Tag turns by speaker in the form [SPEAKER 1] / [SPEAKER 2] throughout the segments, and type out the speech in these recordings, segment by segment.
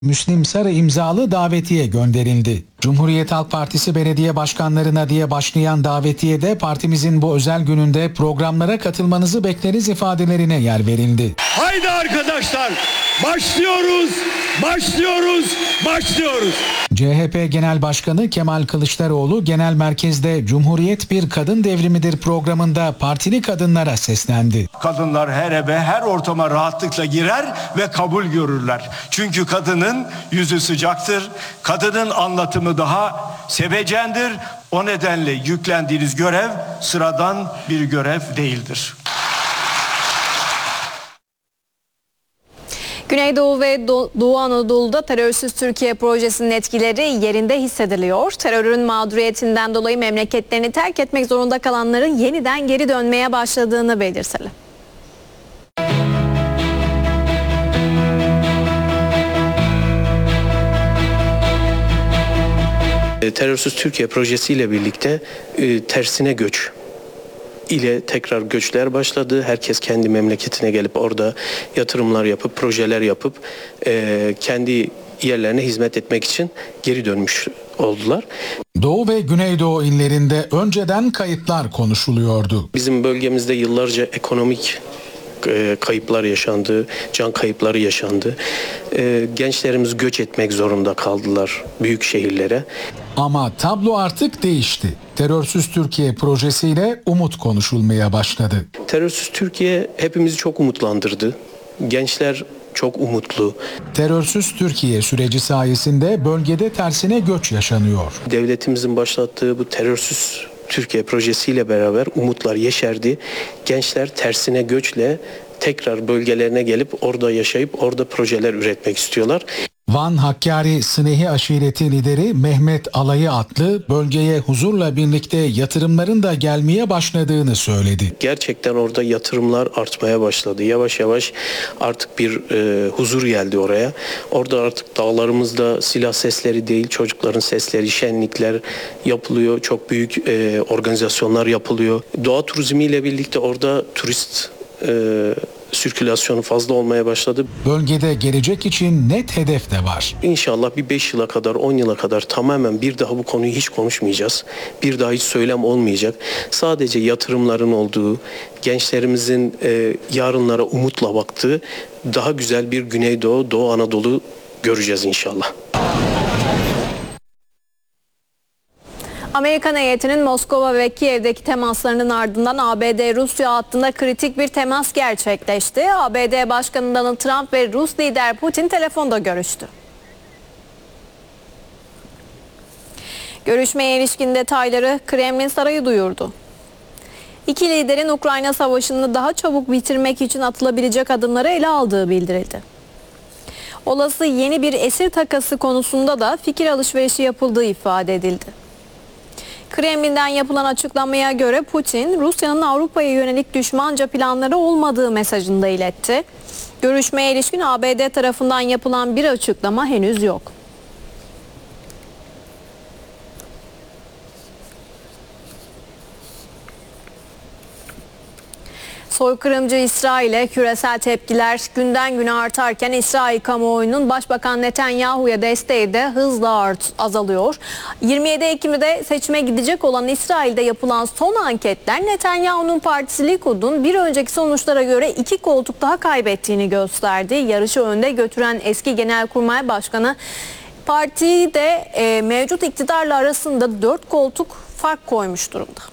[SPEAKER 1] Müslim Sarı imzalı davetiye gönderildi. Cumhuriyet Halk Partisi belediye başkanlarına diye başlayan davetiyede partimizin bu özel gününde programlara katılmanızı bekleriz ifadelerine yer verildi.
[SPEAKER 2] Haydi arkadaşlar, başlıyoruz, başlıyoruz, başlıyoruz.
[SPEAKER 1] CHP Genel Başkanı Kemal Kılıçdaroğlu genel merkezde Cumhuriyet bir kadın devrimidir programında partili kadınlara seslendi.
[SPEAKER 3] Kadınlar her eve, her ortama rahatlıkla girer ve kabul görürler. Çünkü kadının yüzü sıcaktır, kadının anlatımı daha sevecendir. O nedenle yüklendiğiniz görev sıradan bir görev değildir.
[SPEAKER 4] Güneydoğu ve Doğu Anadolu'da terörsüz Türkiye projesinin etkileri yerinde hissediliyor. Terörün mağduriyetinden dolayı memleketlerini terk etmek zorunda kalanların yeniden geri dönmeye başladığını belirtelim.
[SPEAKER 5] Terörsüz Türkiye projesiyle birlikte tersine göç ile tekrar göçler başladı. Herkes kendi memleketine gelip orada yatırımlar yapıp, projeler yapıp kendi yerlerine hizmet etmek için geri dönmüş oldular.
[SPEAKER 1] Doğu ve Güneydoğu illerinde önceden kayıplar konuşuluyordu.
[SPEAKER 5] Bizim bölgemizde yıllarca ekonomik kayıplar yaşandı, can kayıpları yaşandı. Gençlerimiz göç etmek zorunda kaldılar büyük şehirlere.
[SPEAKER 1] Ama tablo artık değişti. Terörsüz Türkiye projesiyle umut konuşulmaya başladı.
[SPEAKER 5] Terörsüz Türkiye hepimizi çok umutlandırdı. Gençler çok umutlu.
[SPEAKER 1] Terörsüz Türkiye süreci sayesinde bölgede tersine göç yaşanıyor.
[SPEAKER 5] Devletimizin başlattığı bu terörsüz Türkiye projesiyle beraber umutlar yeşerdi. Gençler tersine göçle tekrar bölgelerine gelip orada yaşayıp orada projeler üretmek istiyorlar.
[SPEAKER 1] Van Hakkari Sınehi aşireti lideri Mehmet Alayı adlı bölgeye huzurla birlikte yatırımların da gelmeye başladığını söyledi.
[SPEAKER 5] Gerçekten orada yatırımlar artmaya başladı. Yavaş yavaş artık bir huzur geldi oraya. Orada artık dağlarımızda silah sesleri değil, çocukların sesleri, şenlikler yapılıyor. Çok büyük organizasyonlar yapılıyor. Doğa turizmiyle birlikte orada turist sirkülasyonu fazla olmaya başladı.
[SPEAKER 1] Bölgede gelecek için net hedef de var.
[SPEAKER 5] İnşallah bir 5 yıla kadar, 10 yıla kadar tamamen bir daha bu konuyu hiç konuşmayacağız. Bir daha hiç söylem olmayacak. Sadece yatırımların olduğu, gençlerimizin yarınlara umutla baktığı daha güzel bir Güneydoğu, Doğu Anadolu göreceğiz inşallah.
[SPEAKER 4] Amerikan heyetinin Moskova ve Kiev'deki temaslarının ardından ABD-Rusya hattında kritik bir temas gerçekleşti. ABD Başkanı Donald Trump ve Rus lider Putin telefonda görüştü. Görüşmeye ilişkin detayları Kremlin Sarayı duyurdu. İki liderin Ukrayna Savaşı'nı daha çabuk bitirmek için atılabilecek adımları ele aldığı bildirildi. Olası yeni bir esir takası konusunda da fikir alışverişi yapıldığı ifade edildi. Kremlin'den yapılan açıklamaya göre Putin, Rusya'nın Avrupa'ya yönelik düşmanca planları olmadığı mesajını da iletti. Görüşmeye ilişkin ABD tarafından yapılan bir açıklama henüz yok. Soykırımcı İsrail'e küresel tepkiler günden güne artarken İsrail kamuoyunun Başbakan Netanyahu'ya desteği de hızla azalıyor. 27 Ekim'de seçime gidecek olan İsrail'de yapılan son anketler Netanyahu'nun partisi Likud'un bir önceki sonuçlara göre 2 koltuk daha kaybettiğini gösterdi. Yarışı önde götüren eski Genelkurmay Başkanı partiyi de mevcut iktidarla arasında 4 koltuk fark koymuş durumda.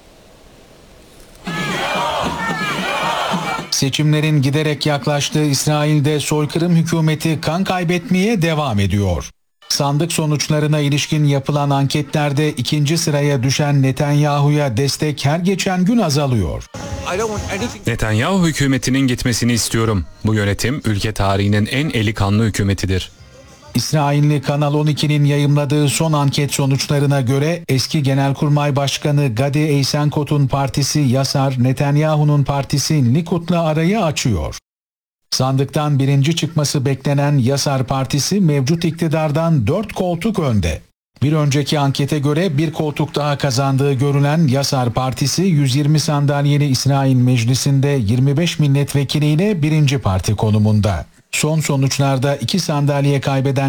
[SPEAKER 1] Seçimlerin giderek yaklaştığı İsrail'de soykırım hükümeti kan kaybetmeye devam ediyor. Sandık sonuçlarına ilişkin yapılan anketlerde ikinci sıraya düşen Netanyahu'ya destek her geçen gün azalıyor.
[SPEAKER 6] Netanyahu hükümetinin gitmesini istiyorum. Bu yönetim ülke tarihinin en eli kanlı hükümetidir.
[SPEAKER 1] İsrailli Kanal 12'nin yayımladığı son anket sonuçlarına göre eski Genelkurmay Başkanı Gadi Eisenkot'un partisi Yasar, Netanyahu'nun partisi Likud'la arayı açıyor. Sandıktan birinci çıkması beklenen Yasar Partisi mevcut iktidardan 4 koltuk önde. Bir önceki ankete göre bir koltuk daha kazandığı görülen Yasar Partisi 120 sandalyeli İsrail Meclisi'nde 25 milletvekiliyle birinci parti konumunda. Son sonuçlarda 2 sandalye kaybeden